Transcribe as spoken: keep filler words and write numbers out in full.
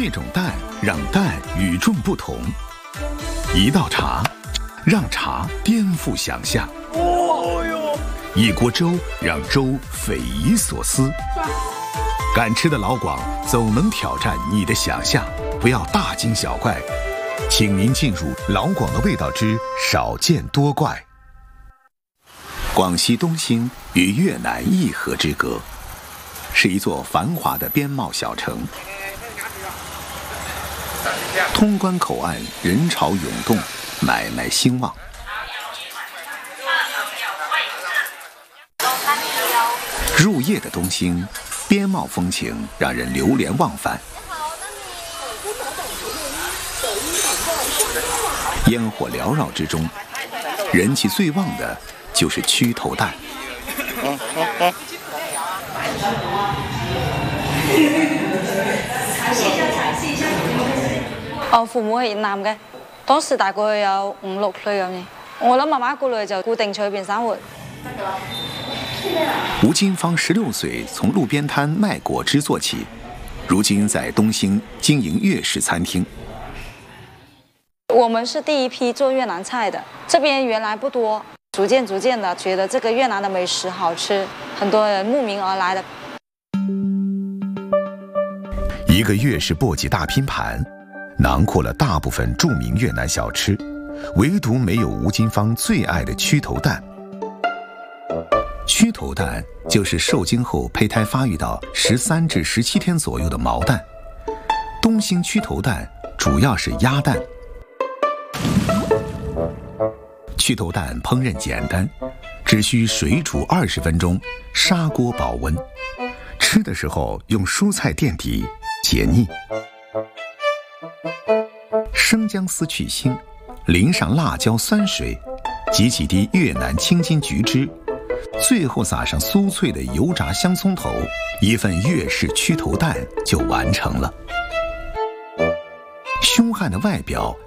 一种蛋让蛋与众不同，一道茶让茶颠覆想象，一锅粥让粥匪夷所思。敢吃的老广总能挑战你的想象，不要大惊小怪。请您进入老广的味道之少见多怪。广西东兴与越南一河之隔，是一座繁华的边贸小城。通关口岸人潮涌动，买卖兴旺。入夜的东兴，边贸风情让人流连忘返。烟火缭绕之中，人气最旺的就是蛆头蛋。 我父母係越南嘅，當時大概有五六歲咁嘅。我諗媽媽嗰類就固定喺嗰邊生活。 吳金芳十六歲從路邊攤賣果汁做起，如今在東興經營粵式餐廳。 我們是第一批做越南菜的，這邊原來不多，逐漸逐漸的覺得這個越南的美食好吃，很多人慕名而來的。 一個粵式簸箕大拼盤，囊括了大部分著名越南小吃，唯獨沒有吳金芳最愛的蛆頭蛋。蛆頭蛋就是受精後胚胎發育到十三至十七天左右的毛蛋。東興蛆頭蛋主要是鴨蛋。蛆頭蛋烹飪簡單，只需水煮二十分鐘，砂鍋保溫。吃的時候用蔬菜墊底，解膩。生薑絲去腥，淋上辣椒酸水，擠幾滴越南青金桔汁，最後撒上酥脆的油炸香蔥頭，一份粵式蛆頭蛋就完成了。兇悍的外表